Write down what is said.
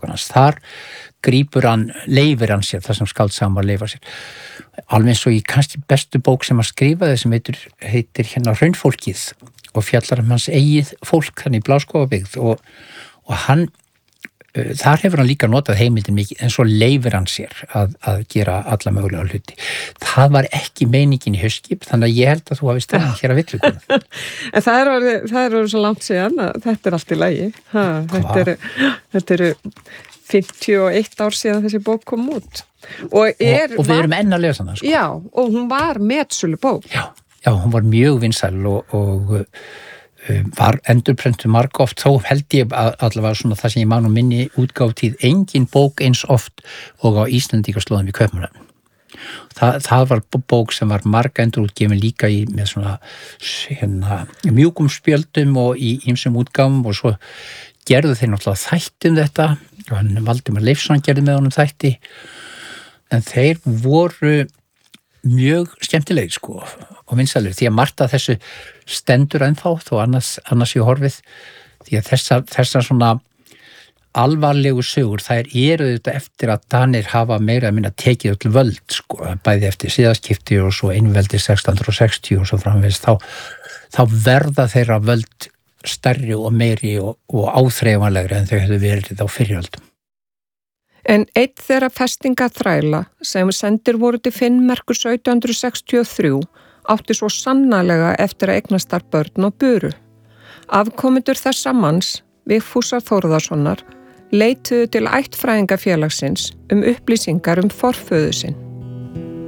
hans. Þar leifir hann sér, það sem skáldsagan var leifa sér. Alveg eins og í kannski bestu bók sem hann skrifaði sem heitir hérna Hraunfólkið og fjallar hans eigið fólk hann í Bláskógabyggð og hann þar hefur hann líka notað heimildin mikið en svo leifir hann sér að gera alla mögulega hluti. Það var ekki meiningin í Haustskip þannig að ég held að þú hafi stefnað hér að villugunum. En það er svo langt síðan að þetta allt í lagi. Þetta eru 51 ár síðan þessi bók kom út. Og við erum enn að lesa hana. Sko. Já, og hún var metsölu bók. Já, hún var mjög vinsæl og var endurprentuð margoft, þó held ég allavega svona það sem ég man minni útgáftíð engin bók eins oft og á Íslendingaslóðum í Kaupmannahöfn. Það var bók sem var marga endurútgefin líka með svona mjúkum spjöldum og í ýmsum útgáfum og svo gerðu þeir náttúrulega þætti þetta og hann Valdimar Leifsson gerði með honum þætti en þeir voru mjög skemmtilegir sko og vinsælir því að margt af þessu stendur ennþá þó annars í horfið því að þessar svona alvarlegu sögur þær eru þetta eftir að Danir hafa meira að minna tekið öll völd sko bæði eftir siðaskipti og svo einveldi 1660 og svo framvegis þá verða þeirra völd stærri og meiri og áþreifanlegri en þau hefðu verið á fyrrjöldum. En einn þeirra festingaþræla sem sendir voru til Finnmerkur 1763 átti svo sannarlega eftir að eignast þar börn og buru. Afkomendur þessa manns, Vigfúsar Þórðarsonar, leituðu til ættfræðingafélagsins upplýsingar forföðu sinn.